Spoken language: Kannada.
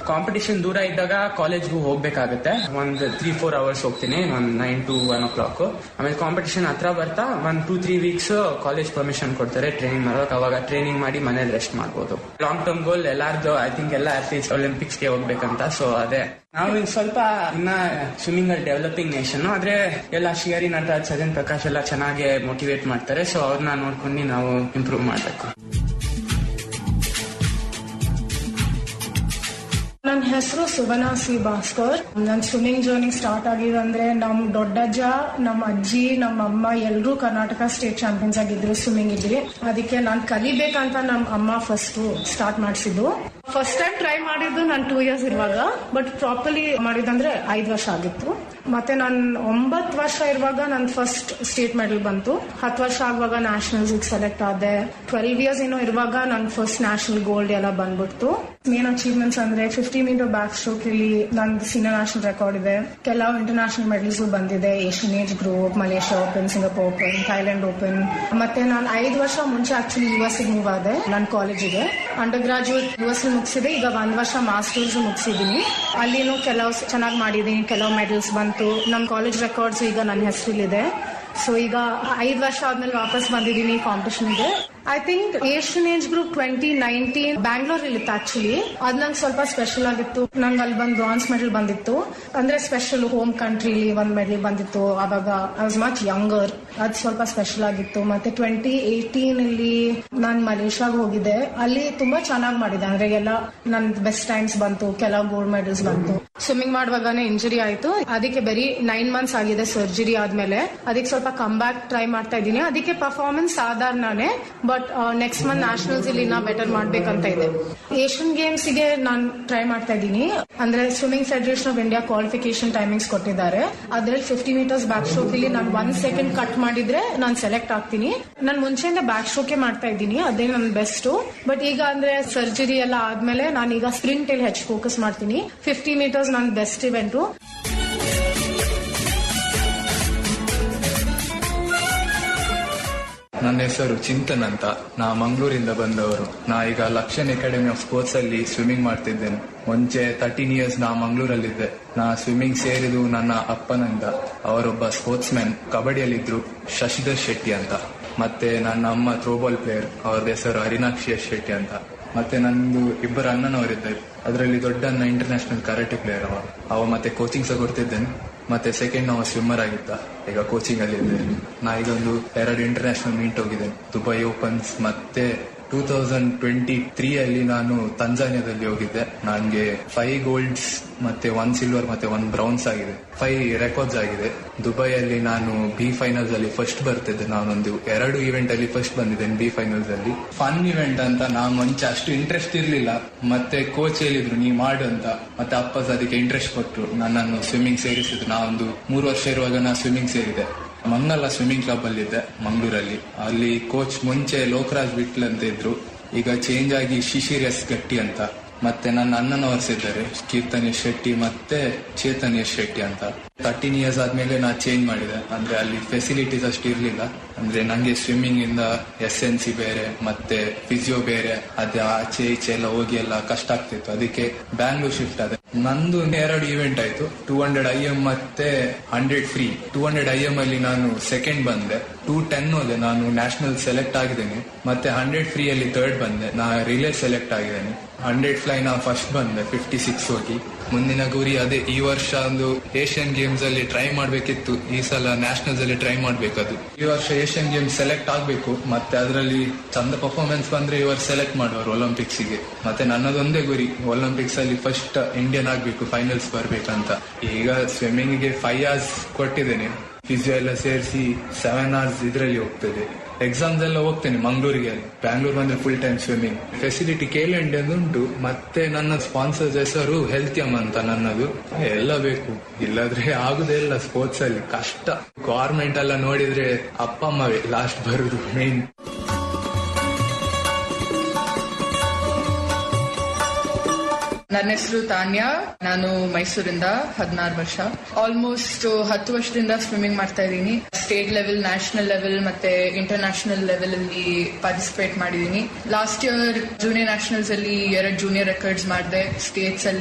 ಕಾಂಪಿಟೇಷನ್ ದೂರ ಇದ್ದಾಗ ಕಾಲೇಜ್ಗೂ ಹೋಗ್ಬೇಕಾಗತ್ತೆ. ಒಂದ್ 3-4 ಅವರ್ಸ್ ಹೋಗ್ತೀನಿ, ಒಂದ್ 9 to 1 o'clock. ಆಮೇಲೆ ಕಾಂಪಿಟೇಷನ್ ಹತ್ರ ಬರ್ತಾ 1-2-3 weeks ಕಾಲೇಜ್ ಪರ್ಮಿಷನ್ ಕೊಡ್ತಾರೆ ಟ್ರೈನಿಂಗ್ ಮಾಡೋಕೆ. ಅವಾಗ ಟ್ರೈನಿಂಗ್ ಮಾಡಿ ಮನೇಲಿ ರೆಸ್ಟ್ ಮಾಡ್ಬೋದು. ಲಾಂಗ್ ಟರ್ಮ್ ಗೋಲ್ ಎಲ್ಲಾರ್ದು, ಐ ಥಿಂಕ್ ಎಲ್ಲ ಅಥ್ಲೀಟ್ಸ್ ಒಲಿಂಪಿಕ್ಸ್ ಗೆ ಹೋಗ್ಬೇಕಂತ. ಸೊ ಅದೇ ನಾವು ಸ್ವಲ್ಪ ಇನ್ನ ಸ್ವಿಮ್ಮಿಂಗ್ ಅಲ್ಲಿ ಡೆವಲಪಿಂಗ್ ನೇಷನ್. ಆದ್ರೆ ಎಲ್ಲ ಶಿಯಾರಿ ನಟರಾಜ್, ಸಜನ್ ಪ್ರಕಾಶ್ ಎಲ್ಲ ಚೆನ್ನಾಗಿ ಮೋಟಿವೇಟ್ ಮಾಡ್ತಾರೆ. ಸೊ ಅವ್ರನ್ನ ನೋಡ್ಕೊಂಡು ನಾವು ಇಂಪ್ರೂವ್ ಮಾಡ್ಬೇಕು. ನನ್ನ ಹೆಸರು ಸುವರ್ಣ ಸಿ ಭಾಸ್ಕರ್. ನನ್ನ ಸ್ವಿಮ್ಮಿಂಗ್ ಜರ್ನಿ ಸ್ಟಾರ್ಟ್ ಆಗಿದೆ ಅಂದ್ರೆ ನಮ್ ದೊಡ್ಡಜ್ಜ, ನಮ್ಮ ಅಜ್ಜಿ, ನಮ್ಮ ಅಮ್ಮ ಎಲ್ಲರೂ ಕರ್ನಾಟಕ ಸ್ಟೇಟ್ ಚಾಂಪಿಯನ್ಸ್ ಆಗಿದ್ರು ಸ್ವಿಮ್ಮಿಂಗ್ ಇದ್ರಿ. ಅದಕ್ಕೆ ನಾನು ಕಲಿಬೇಕಂತ ನಮ್ಮ ಅಮ್ಮ ಫಸ್ಟ್ ಸ್ಟಾರ್ಟ್ ಮಾಡಿಸಿದ್ದು. ಫಸ್ಟ್ ಟೈಮ್ ಟ್ರೈ ಮಾಡಿದ್ದು ನಾನು 2 years ಇರುವಾಗ, ಬಟ್ ಪ್ರಾಪರ್ಲಿ ಮಾಡಿದಂದ್ರೆ 5 ವರ್ಷ ಆಗಿತ್ತು. ಮತ್ತೆ ನಾನು 9 ವರ್ಷ ಇರುವಾಗ ನನ್ನ ಫಸ್ಟ್ ಸ್ಟೇಟ್ ಮೆಡಲ್ ಬಂತು. 10 ವರ್ಷ ಆಗುವಾಗ ನ್ಯಾಷನಲ್ಸ್ ಸೆಲೆಕ್ಟ್ ಆದೆ. 12 years ಏನೋ ಇರುವಾಗ ನನ್ನ ಫಸ್ಟ್ ನ್ಯಾಷನಲ್ ಗೋಲ್ಡ್ ಎಲ್ಲ ಬಂದ್ಬಿಡ್ತು. ಮೇನ್ ಅಚೀವ್ಮೆಂಟ್ಸ್ ಅಂದ್ರೆ 50 meter ಬ್ಯಾಕ್ ಸ್ಟ್ರೋಕ್ ಇಲ್ಲಿ ನಂದು ಸೀನಿಯರ್ ನ್ಯಾಷನಲ್ ರೆಕಾರ್ಡ್ ಇದೆ. ಕೆಲವು ಇಂಟರ್ನ್ಯಾಷನಲ್ ಮೆಡಲ್ಸ್ ಬಂದಿದೆ. Asian age group, Malaysia open, Singapore open, Thailand open. ಮತ್ತೆ ನಾನು 5 ವರ್ಷ ಮುಂಚೆ ಆಕ್ಚುಲಿ US ಮೂವ್ ಆದೆ ನನ್ನ ಕಾಲೇಜಿಗೆ. Under graduate US ಮುಗಿಸಿದೆ. ಈಗ 1 ವರ್ಷ ಮಾಸ್ಟರ್ಸ್ ಮುಗಿಸಿದೀನಿ. ಅಲ್ಲಿನೂ ಕೆಲವು ಚೆನ್ನಾಗಿ ಮಾಡಿದೀನಿ, ಕೆಲವು ಮೆಡಲ್ಸ್ ಬಂತು. ನಮ್ಮ ಕಾಲೇಜ್ ರೆಕಾರ್ಡ್ಸ್ ಈಗ ನನ್ನ ಹೆಸರಲ್ಲಿದೆ. ಸೊ ಈಗ 5 ವರ್ಷ ಆದ್ಮೇಲೆ ವಾಪಸ್ ಬಂದಿದ್ದೀನಿ ಕಾಂಪಿಟೇಷನ್ಗೆ. I think Asian age group 2019 Bangalore ಇಲ್ಲಿತ್ತು actually. ಅದ್ ನಂಗೆ ಸ್ವಲ್ಪ ಸ್ಪೆಷಲ್ ಆಗಿತ್ತು. ನಂಗೆ ಅಲ್ಲಿ ಬಂದು ಬ್ರಾನ್ಸ್ ಮೆಡಲ್ ಬಂದಿತ್ತು. ಅಂದ್ರೆ ಸ್ಪೆಷಲ್ ಹೋಮ್ ಕಂಟ್ರಿಲಿ 1 ಮೆಡಲ್ ಬಂದಿತ್ತು. ಅವಾಗ ಐ ವಾಸ್ ಮಚ್ ಯಂಗರ್. ಅದು ಸ್ವಲ್ಪ ಸ್ಪೆಷಲ್ ಆಗಿತ್ತು. ಮತ್ತೆ 2018 ಇಲ್ಲಿ ನಾನು ಮಲೇಷ್ಯಾಗ ಹೋಗಿದ್ದೆ. ಅಲ್ಲಿ ತುಂಬಾ ಚೆನ್ನಾಗಿ ಮಾಡಿದೆ. ಅಂದ್ರೆ ಎಲ್ಲ ನನ್ ಬೆಸ್ಟ್ ಟೈಮ್ಸ್ ಬಂತು, ಕೆಲವು ಗೋಲ್ಡ್ ಮೆಡಲ್ಸ್ ಬಂತು. ಸ್ವಿಮ್ಮಿಂಗ್ ಮಾಡುವಾಗನೇ ಇಂಜುರಿ ಆಯ್ತು. ಅದಕ್ಕೆ ಬರೀ 9 months ಆಗಿದೆ ಸರ್ಜರಿ ಆದ್ಮೇಲೆ. ಅದಕ್ಕೆ ಸ್ವಲ್ಪ ಕಮ್ ಬ್ಯಾಕ್ ಟ್ರೈ ಮಾಡ್ತಾ ಇದ್ದೀನಿ. ಅದಕ್ಕೆ performance ಸಾಧಾರಣನೇ, but next month nationals ಇಲ್ಲಿ ನಾ ಬೆಟರ್ ಮಾಡ್ಬೇಕಂತ ಇದೆ. ಏಷ್ಯನ್ ಗೇಮ್ಸ್ ಗೆ ನಾನು ಟ್ರೈ ಮಾಡ್ತಾ ಇದ್ದೀನಿ. ಅಂದ್ರೆ swimming federation of India qualification timings ಕೊಟ್ಟಿದ್ದಾರೆ. ಅದ್ರಲ್ಲಿ 50 meters ಬ್ಯಾಕ್ ಸ್ಟ್ರೋಕ್ ಇಲ್ಲಿ ನಾನು 1 second ಕಟ್ ಮಾಡಿದ್ರೆ ನಾನು ಸೆಲೆಕ್ಟ್ ಆಗ್ತೀನಿ. ನಾನು ಮುಂಚೆಯಿಂದ ಬ್ಯಾಕ್ ಸ್ಟ್ರೋಕೆ ಮಾಡ್ತಾ ಇದ್ದೀನಿ, ಅದೇ ನನ್ನ ಬೆಸ್ಟ್. ಬಟ್ ಈಗ ಅಂದ್ರೆ ಸರ್ಜರಿ ಎಲ್ಲ ಆದ್ಮೇಲೆ ನಾನೀಗ ಸ್ಪ್ರಿಂಟ್ ಅಲ್ಲಿ ಹೆಚ್ಚು ಫೋಕಸ್ ಮಾಡ್ತೀನಿ. 50 meters ನನ್ನ ಬೆಸ್ಟ್ ಇವೆಂಟು. ನನ್ನ ಹೆಸರು ಚಿಂತನ್ ಅಂತ. ನಾ ಮಂಗಳೂರಿಂದ ಬಂದವರು. ನಾ ಈಗ ಲಕ್ಷನ್ ಅಕಾಡೆಮಿ ಆಫ್ ಸ್ಪೋರ್ಟ್ಸ್ ಅಲ್ಲಿ ಸ್ವಿಮ್ಮಿಂಗ್ ಮಾಡ್ತಿದ್ದೇನೆ. ಮುಂಚೆ 13 years ನಾ ಮಂಗಳೂರಲ್ಲಿದ್ದೆ. ನಾ ಸ್ವಿಮ್ಮಿಂಗ್ ಸೇರಿದು ನನ್ನ ಅಪ್ಪನಿಂದ. ಅವರೊಬ್ಬ ಸ್ಪೋರ್ಟ್ಸ್ ಮ್ಯಾನ್, ಕಬಡ್ಡಿಯಲ್ಲಿದ್ರು, ಶಶಿಧರ್ ಶೆಟ್ಟಿ ಅಂತ. ಮತ್ತೆ ನನ್ನ ಅಮ್ಮ ಥ್ರೋಬಾಲ್ ಪ್ಲೇಯರ್, ಅವ್ರದ್ದು ಹೆಸರು ಹರಿನಾಕ್ಷಿ ಶೆಟ್ಟಿ ಅಂತ. ಮತ್ತೆ ನಂದು 2 ಅಣ್ಣನವರಿದ್ದಾರೆ. ಅದರಲ್ಲಿ ದೊಡ್ಡ ಅಣ್ಣ ಇಂಟರ್ನ್ಯಾಷನಲ್ ಕರಾಟೆ ಪ್ಲೇಯರ್ ಅವ ಮತ್ತೆ ಕೋಚಿಂಗ್ ಸಹ ಕೊಡ್ತಿದ್ದೇನೆ. ಮತ್ತೆ ಸೆಕೆಂಡ್ ನಾವು ಸ್ವಿಮ್ಮರ್ ಆಗಿದ್ದ, ಈಗ ಕೋಚಿಂಗ್ ಅಲ್ಲಿ ಇದ್ದೇನೆ. ನಾ ಈಗ 2 ಇಂಟರ್ನ್ಯಾಷನಲ್ ಮೀಟ್ ಹೋಗಿದ್ದೇನೆ, ದುಬೈ ಓಪನ್ಸ್ ಮತ್ತೆ 2023 ಅಲ್ಲಿ ನಾನು ತಂಜಾನಿಯಾದಲ್ಲಿ ಹೋಗಿದ್ದೆ. ನನಗೆ 5 golds ಮತ್ತೆ 1 silver ಮತ್ತೆ 1 bronze ಆಗಿದೆ. 5 ರೆಕಾರ್ಡ್ಸ್ ಆಗಿದೆ. ದುಬೈಯಲ್ಲಿ ನಾನು ಬಿ ಫೈನಲ್ಸ್ ಅಲ್ಲಿ ಫಸ್ಟ್ ಬರ್ತಿದ್ದೆ. ನಾನೊಂದು 2 event ಅಲ್ಲಿ ಫಸ್ಟ್ ಬಂದಿದ್ದೇನೆ ಬಿ ಫೈನಲ್ಸ್ ಅಲ್ಲಿ. ಫನ್ ಇವೆಂಟ್ ಅಂತ ನಾ ಮುಂಚೆ ಅಷ್ಟು ಇಂಟ್ರೆಸ್ಟ್ ಇರ್ಲಿಲ್ಲ. ಮತ್ತೆ ಕೋಚ್ ಹೇಳಿದ್ರು ನೀ ಮಾಡು ಅಂತ. ಮತ್ತೆ ಅಪ್ಪಸ್ ಅದಕ್ಕೆ ಇಂಟ್ರೆಸ್ಟ್ ಕೊಟ್ಟರು, ನನ್ನನ್ನು ಸ್ವಿಮ್ಮಿಂಗ್ ಸೇರಿಸಿದ್ರು. ನಾ ಒಂದು 3 ವರ್ಷ ಇರುವಾಗ ನಾ ಸ್ವಿಮ್ಮಿಂಗ್ ಸೇರಿದೆ. ಮಂಗಲ ಸ್ವಿಮ್ಮಿಂಗ್ ಕ್ಲಬ್ ಅಲ್ಲಿ ಇದ್ದೆ ಮಂಗಳೂರಲ್ಲಿ. ಅಲ್ಲಿ ಕೋಚ್ ಮುಂಚೆ ಲೋಕರಾಜ್ ಬಿಟ್ಲ್ ಅಂತ ಇದ್ರು, ಈಗ ಚೇಂಜ್ ಆಗಿ ಶಿಶಿರ್ ಎಸ್ ಗಟ್ಟಿ ಅಂತ. ಮತ್ತೆ ನನ್ನ ಅಣ್ಣನವರ್ಸ್ ಇದ್ದಾರೆ, ಕೀರ್ತನ್ ಎಸ್ ಶೆಟ್ಟಿ ಮತ್ತೆ ಚೇತನ್ ಎಸ್ ಶೆಟ್ಟಿ ಅಂತ. 13 years ಆದ್ಮೇಲೆ ನಾ ಚೇಂಜ್ ಮಾಡಿದೆ. ಅಂದ್ರೆ ಅಲ್ಲಿ ಫೆಸಿಲಿಟೀಸ್ ಅಷ್ಟು ಇರ್ಲಿಲ್ಲ. ಅಂದ್ರೆ ನಂಗೆ ಸ್ವಿಮ್ಮಿಂಗ್ ಇಂದ SNC ಬೇರೆ ಮತ್ತೆ ಫಿಸಿಯೋ ಬೇರೆ, ಅದೇ ಆಚೆ ಈಚೆ ಎಲ್ಲ ಹೋಗಿ ಎಲ್ಲ ಕಷ್ಟ ಆಗ್ತಿತ್ತು. ಅದಕ್ಕೆ ಬ್ಯಾಂಗ್ಳೂರ್ ಶಿಫ್ಟ್ ಆದೆ. ನಂದು 2 event ಆಯ್ತು, 200 IM ಮತ್ತೆ 100 free. 200 IM ಅಲ್ಲಿ ನಾನು ಸೆಕೆಂಡ್ ಬಂದೆ. 210 ಹೋದೆ, ನಾನು ನ್ಯಾಷನಲ್ ಸೆಲೆಕ್ಟ್ ಆಗಿದ್ದೇನೆ. ಮತ್ತೆ 100 free ಅಲ್ಲಿ ಥರ್ಡ್ ಬಂದೆ. ನಾ ರಿಲೇ ಸೆಲೆಕ್ಟ್ ಆಗಿದ್ದೇನೆ. 100 fly ನಾ ಫಸ್ಟ್ ಬಂದೆ 56 ಹೋಗಿ. ಮುಂದಿನ ಗುರಿ ಅದೇ, ಈ ವರ್ಷ ಒಂದು ಏಷ್ಯನ್ ಗೇಮ್ಸ್ ಅಲ್ಲಿ ಟ್ರೈ ಮಾಡ್ಬೇಕಿತ್ತು. ಈ ಸಲ ನ್ಯಾಷನಲ್ಸ್ ಅಲ್ಲಿ ಟ್ರೈ ಮಾಡ್ಬೇಕದು. ಈ ವರ್ಷ ಏಷ್ಯನ್ ಗೇಮ್ಸ್ ಸೆಲೆಕ್ಟ್ ಆಗ್ಬೇಕು. ಮತ್ತೆ ಅದರಲ್ಲಿ ಚಂದ ಪರ್ಫಾರ್ಮೆನ್ಸ್ ಬಂದ್ರೆ ಈ ವರ್ಷ ಸೆಲೆಕ್ಟ್ ಮಾಡುವರು ಒಲಿಂಪಿಕ್ಸ್ ಗೆ. ಮತ್ತೆ ನನ್ನದೊಂದೇ ಗುರಿ ಒಲಿಂಪಿಕ್ಸ್ ಅಲ್ಲಿ ಫಸ್ಟ್ ಇಂಡಿಯನ್ ಆಗ್ಬೇಕು, ಫೈನಲ್ಸ್ ಬರ್ಬೇಕಂತ. ಈಗ ಸ್ವಿಮ್ಮಿಂಗ್ ಗೆ 5 hours ಕೊಟ್ಟಿದ್ದೇನೆ. ಫಿಸಿಯೋ ಎಲ್ಲ ಸೇರಿಸಿ 7 hours ಇದ್ರಲ್ಲಿ ಹೋಗ್ತದೆ. ಎಕ್ಸಾಮ್ಸ್ ಎಲ್ಲ ಹೋಗ್ತೇನೆ ಮಂಗಳೂರಿಗೆ. ಬ್ಯಾಂಗ್ಳೂರ್ ಬಂದ್ರೆ ಫುಲ್ ಟೈಮ್ ಸ್ವಿಮ್ಮಿಂಗ್. ಫೆಸಿಲಿಟಿ ಕೇಲೆಂಡ್ ಉಂಟು. ಮತ್ತೆ ನನ್ನ ಸ್ಪಾನ್ಸರ್ಸ್ ಹೆಸರು ಹೆಲ್ತಿಯಮ್ ಅಂತ ನನ್ನದು. ಎಲ್ಲ ಬೇಕು, ಇಲ್ಲದ್ರೆ ಆಗುದೇ ಇಲ್ಲ ಸ್ಪೋರ್ಟ್ಸ್ ಅಲ್ಲಿ. ಕಷ್ಟ. ಗವರ್ಮೆಂಟ್ ಎಲ್ಲ ನೋಡಿದ್ರೆ ಅಪ್ಪ ಅಮ್ಮವೇ ಲಾಸ್ಟ್ ಬರುದು ಮೇನ್. ನನ್ನ ಹೆಸರು ತಾನ್ಯಾ. ನಾನು ಮೈಸೂರಿಂದ, 16 ವರ್ಷ. ಆಲ್ಮೋಸ್ಟ್ 10 ವರ್ಷದಿಂದ ಸ್ವಿಮ್ಮಿಂಗ್ ಮಾಡ್ತಾ ಇದ್ದೀನಿ. ಸ್ಟೇಟ್ ಲೆವೆಲ್, ನ್ಯಾಷನಲ್ ಲೆವೆಲ್ ಮತ್ತೆ ಇಂಟರ್ನ್ಯಾಷನಲ್ ಲೆವೆಲ್ ಅಲ್ಲಿ ಪಾರ್ಟಿಸಿಪೇಟ್ ಮಾಡಿದ್ದೀನಿ. ಲಾಸ್ಟ್ ಇಯರ್ ಜೂನಿಯರ್ ನ್ಯಾಷನಲ್ಸ್ ಅಲ್ಲಿ 2 ಜೂನಿಯರ್ ರೆಕಾರ್ಡ್ಸ್ ಮಾಡಿದೆ. ಸ್ಟೇಟ್ಸ್ ಅಲ್ಲಿ